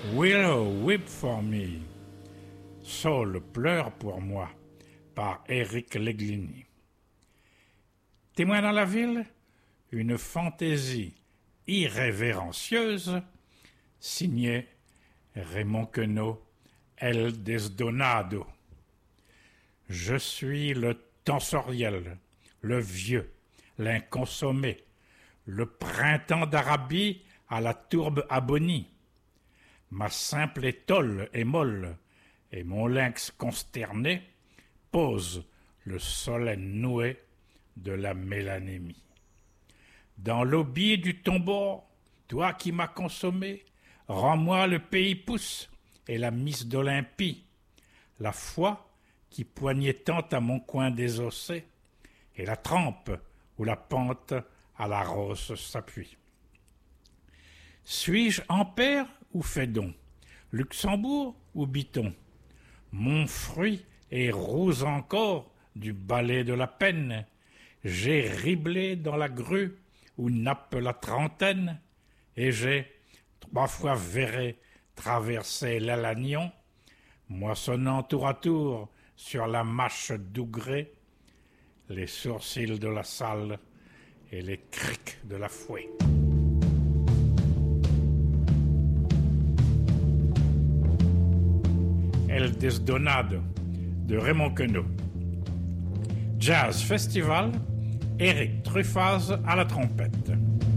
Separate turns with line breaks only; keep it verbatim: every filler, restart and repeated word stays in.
Willow Weep for Me, Saul pleure pour moi, par Éric Leglini. Témoin dans la ville, une fantaisie irrévérencieuse, signé Raymond Queneau, El Desdonado. Je suis le tensoriel, le vieux, l'inconsommé, le printemps d'Arabie à la tourbe abonie. Ma simple étole est molle, et mon lynx consterné pose le solenne noué de la mélanémie. Dans l'aubier du tombeau, toi qui m'as consommé, rends-moi le pays pousse et la miss d'Olympie, la foi qui poignait tant à mon coin désossé, et la trempe où la pente à la rosse s'appuie. Suis-je Ampère ou Fédon, Luxembourg ou Biton? Mon fruit est rose encore du balai de la peine. J'ai riblé dans la grue où nappe la trentaine, et j'ai, trois fois verré, traversé l'Alagnon, moissonnant tour à tour sur la mâche d'Ougré, les sourcils de la salle et les crics de la fouée. El Desdonado de Raymond Queneau. Jazz Festival, Éric Truffaz à la trompette.